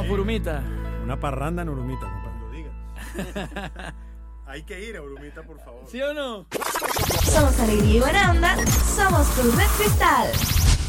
Urumita. Una parranda en Urumita, compadre. Lo digas. Hay que ir a Urumita, por favor. ¿Sí o no? Somos alegría y buena onda. Somos Club Red Cristal.